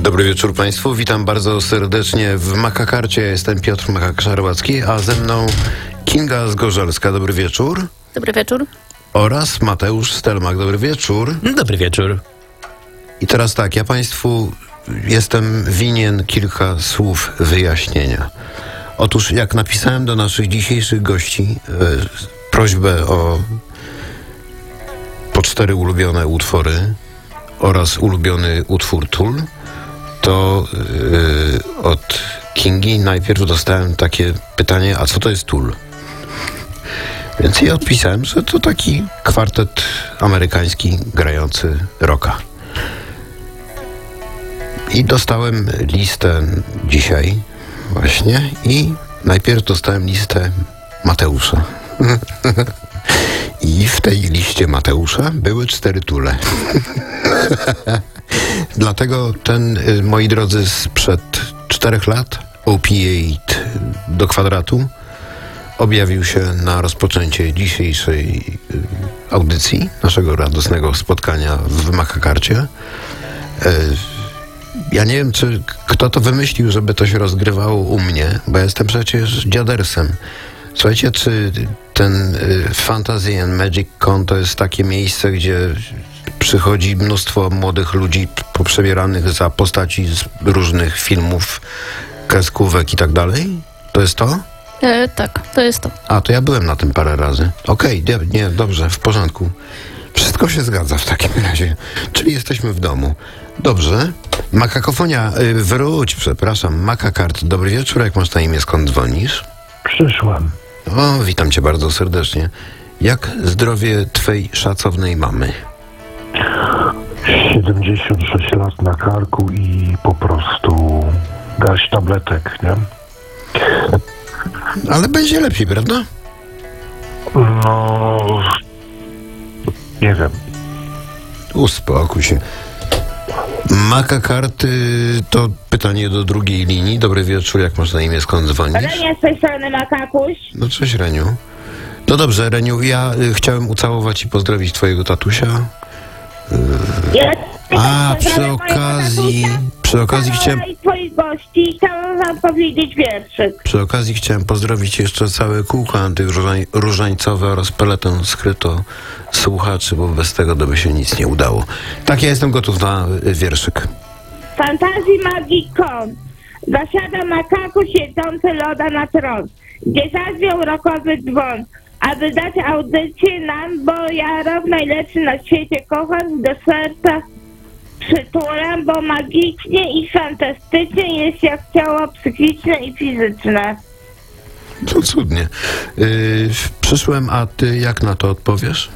Dobry wieczór Państwu, witam bardzo serdecznie w Makakarcie. Jestem Piotr Makak-Szarłacki, a ze mną Kinga Zgorzelska. Dobry wieczór. Dobry wieczór. Oraz Mateusz Stelmach. Dobry wieczór. Dobry wieczór. I teraz tak, ja Państwu jestem winien kilka słów wyjaśnienia. Otóż jak napisałem do naszych dzisiejszych gości prośbę o po 4 ulubione utwory oraz ulubiony utwór Tool, to od Kingi najpierw dostałem takie pytanie, a co to jest Tool? Więc ja odpisałem, że to taki kwartet amerykański grający rocka. I dostałem listę dzisiaj właśnie i najpierw dostałem listę Mateusza. I w tej liście Mateusza były 4 Toole. Dlatego ten, moi drodzy, sprzed 4 lat OP8 do kwadratu objawił się na rozpoczęcie dzisiejszej audycji, naszego radosnego spotkania w Makakarcie. Ja nie wiem, kto to wymyślił, żeby to się rozgrywało u mnie, bo ja jestem przecież dziadersem. Słuchajcie, czy ten Fantasy and Magic Con to jest takie miejsce, gdzie przychodzi mnóstwo młodych ludzi poprzebieranych za postaci z różnych filmów, kreskówek i tak dalej? To jest to? Tak, to jest to. A, to ja byłem na tym parę razy. Okej, nie, dobrze, w porządku. Wszystko się zgadza w takim razie. Czyli jesteśmy w domu. Dobrze. Makakofonia, przepraszam, Makakart. Dobry wieczór, jak masz na imię, skąd dzwonisz? Przyszłem. O, witam cię bardzo serdecznie. Jak zdrowie twej szacownej mamy? 76 lat na karku i po prostu garść tabletek, nie? Ale będzie lepiej, prawda? No... nie wiem. Uspokój się. Makakarty to pytanie do drugiej linii. Dobry wieczór, jak masz na imię, skąd dzwonisz? Renia z tej strony Makakuś. No cześć, Reniu. No dobrze, Reniu, ja chciałem ucałować i pozdrowić twojego tatusia. Przy okazji chciałem... I twoich gości chciałam wam powiedzieć wierszyk. Przy okazji chciałem pozdrowić jeszcze całe kółko antyróżańcowe oraz peletę skryto słuchaczy, bo bez tego by się nic nie udało. Tak, ja jestem gotów na wierszyk. Fantazji Magic Con. Zasiada makakuś siedzący loda na tron, gdzie zazwiał rokowy dzwon, aby dać audycję nam, bo ja rok najlepszy na świecie kocham, do serca przytulam, bo magicznie i fantastycznie jest jak ciało psychiczne i fizyczne. To cudnie. Przyszłem, a ty jak na to odpowiesz?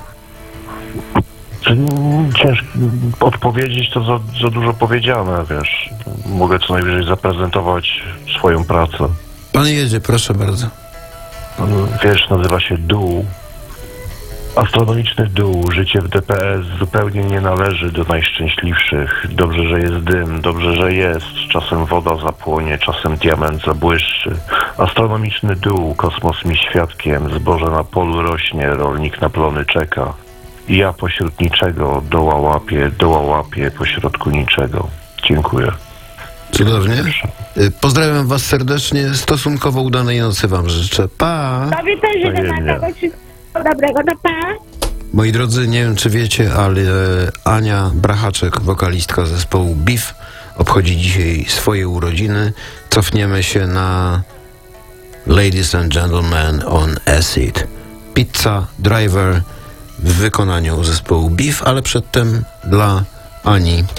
Ciężko odpowiedzieć, to za dużo powiedziane, wiesz. Mogę co najwyżej zaprezentować swoją pracę. Pan jedzie, proszę bardzo. Wiersz nazywa się Dół. Astronomiczny dół. Życie w DPS zupełnie nie należy do najszczęśliwszych. Dobrze, że jest dym, dobrze, że jest. Czasem woda zapłonie, czasem diament zabłyszczy. Astronomiczny dół. Kosmos mi świadkiem. Zboże na polu rośnie, rolnik na plony czeka. I ja pośród niczego doła łapię pośrodku niczego. Dziękuję. Cudownie. Pozdrawiam was serdecznie. Stosunkowo udanej nocy wam życzę. Pa! Tobie też życzę Makakuś wszystkiego dobrego, to pa! Moi drodzy, nie wiem czy wiecie, ale Ania Brachaczek, wokalistka zespołu Beef, obchodzi dzisiaj swoje urodziny. Cofniemy się na Ladies and Gentlemen on Acid. Pizza Driver w wykonaniu zespołu Beef, ale przedtem dla Ani